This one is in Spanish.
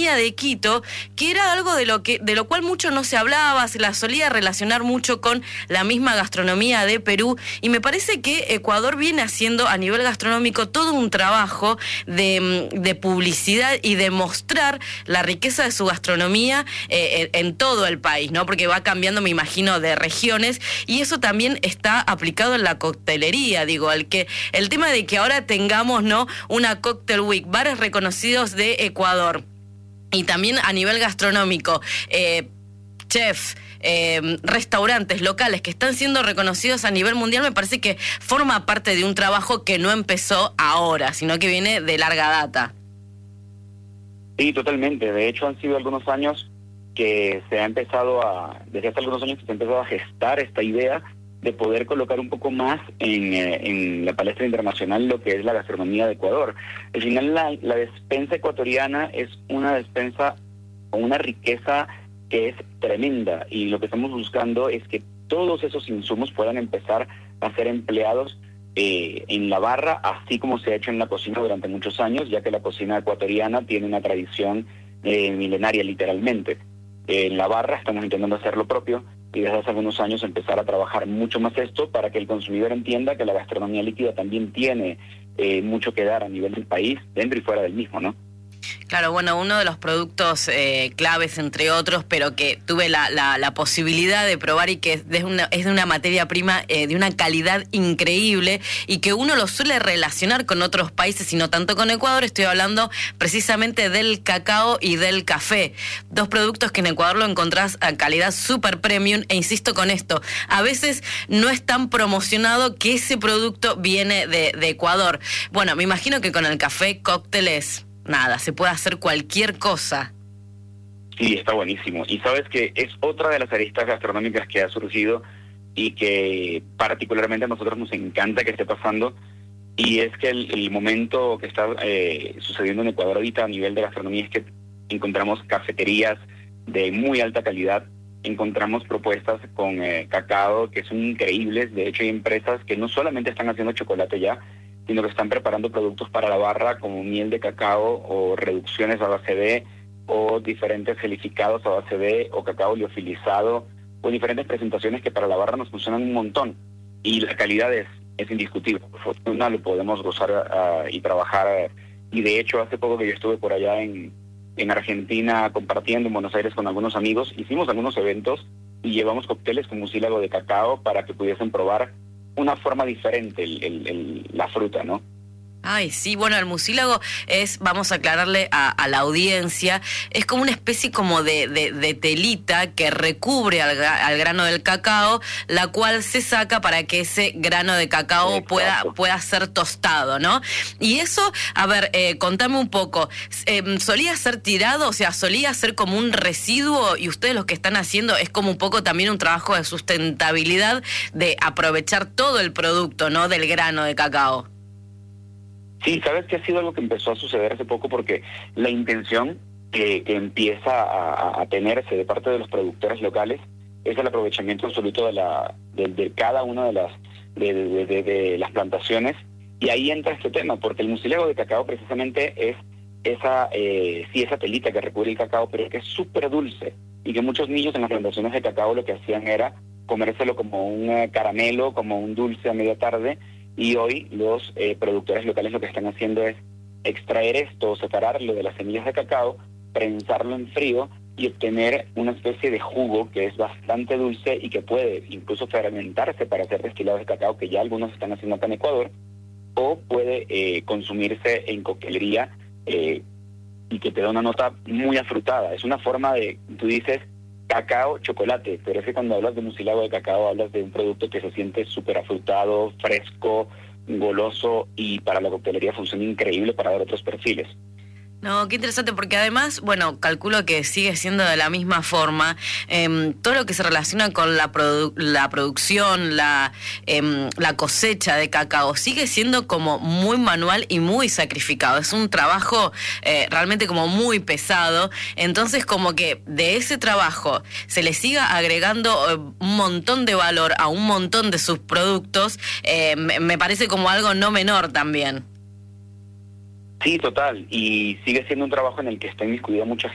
gastronomía de Quito, que era algo de lo cual mucho no se hablaba, se la solía relacionar mucho con la misma gastronomía de Perú, y me parece que Ecuador viene haciendo a nivel gastronómico todo un trabajo de publicidad y de mostrar la riqueza de su gastronomía en todo el país, ¿no? Porque va cambiando, me imagino, de regiones, y eso también está aplicado en la coctelería, digo, el tema de que ahora tengamos, ¿no?, una Cocktail Week, bares reconocidos de Ecuador, y también a nivel gastronómico, chef, restaurantes locales que están siendo reconocidos a nivel mundial, me parece que forma parte de un trabajo que no empezó ahora, sino que viene de larga data. Sí, totalmente. De hecho, han sido algunos años que se ha empezado desde hace algunos años que se ha empezado a gestar esta idea de poder colocar un poco más en la palestra internacional lo que es la gastronomía de Ecuador. Al final, la despensa ecuatoriana es una despensa con una riqueza que es tremenda, y lo que estamos buscando es que todos esos insumos puedan empezar a ser empleados en la barra, así como se ha hecho en la cocina durante muchos años, ya que la cocina ecuatoriana tiene una tradición milenaria literalmente. En la barra estamos intentando hacer lo propio, y desde hace algunos años empezar a trabajar mucho más esto para que el consumidor entienda que la gastronomía líquida también tiene mucho que dar a nivel del país, dentro y fuera del mismo, ¿no? Claro, bueno, uno de los productos claves, entre otros, pero que tuve la posibilidad de probar, y que es de una materia prima de una calidad increíble, y que uno lo suele relacionar con otros países y no tanto con Ecuador. Estoy hablando precisamente del cacao y del café, dos productos que en Ecuador lo encontrás a calidad super premium, e insisto con esto, a veces no es tan promocionado que ese producto viene de Ecuador. Bueno, me imagino que con el café cócteles, nada, se puede hacer cualquier cosa. Sí, está buenísimo. Y sabes que es otra de las aristas gastronómicas que ha surgido y que particularmente a nosotros nos encanta que esté pasando, y es que el momento que está sucediendo en Ecuador ahorita a nivel de gastronomía es que encontramos cafeterías de muy alta calidad, encontramos propuestas con cacao que son increíbles. De hecho, hay empresas que no solamente están haciendo chocolate ya, sino que están preparando productos para la barra como miel de cacao o reducciones a base de, o diferentes gelificados a base de, o cacao liofilizado, o diferentes presentaciones que para la barra nos funcionan un montón. Y la calidad es indiscutible. Por fortuna lo podemos gozar y trabajar. Y de hecho, hace poco que yo estuve por allá en Argentina compartiendo en Buenos Aires con algunos amigos, hicimos algunos eventos y llevamos cócteles con mucílago de cacao para que pudiesen probar una forma diferente la fruta, ¿no? Ay, sí, bueno, el mucílago es, vamos a aclararle a la audiencia, es como una especie como de telita que recubre al grano del cacao, la cual se saca para que ese grano de cacao pueda ser tostado, ¿no? Y eso, a ver, contame un poco, ¿solía ser tirado? O sea, ¿solía ser como un residuo? Y ustedes lo que están haciendo es como un poco también un trabajo de sustentabilidad, de aprovechar todo el producto, ¿no?, del grano de cacao. Sí, sabes que ha sido algo que empezó a suceder hace poco, porque la intención que empieza a tenerse de parte de los productores locales es el aprovechamiento absoluto de cada una de las plantaciones, y ahí entra este tema, porque el mucílago de cacao precisamente es esa telita que recubre el cacao, pero que es súper dulce, y que muchos niños en las plantaciones de cacao lo que hacían era comérselo como un caramelo, como un dulce a media tarde. Y hoy los productores locales lo que están haciendo es extraer esto, separarlo de las semillas de cacao, prensarlo en frío y obtener una especie de jugo que es bastante dulce y que puede incluso fermentarse para hacer destilados de cacao, que ya algunos están haciendo acá en Ecuador, o puede consumirse en coctelería y que te da una nota muy afrutada. Es una forma de, tú dices, cacao, chocolate, pero es que cuando hablas de mucílago de cacao hablas de un producto que se siente súper afrutado, fresco, goloso, y para la coctelería funciona increíble para dar otros perfiles. No, qué interesante, porque además, bueno, calculo que sigue siendo de la misma forma, todo lo que se relaciona con la producción, la cosecha de cacao, sigue siendo como muy manual y muy sacrificado. Es un trabajo realmente como muy pesado, entonces como que de ese trabajo se le siga agregando un montón de valor a un montón de sus productos, me parece como algo no menor también. Sí, total, y sigue siendo un trabajo en el que está inmiscuida mucha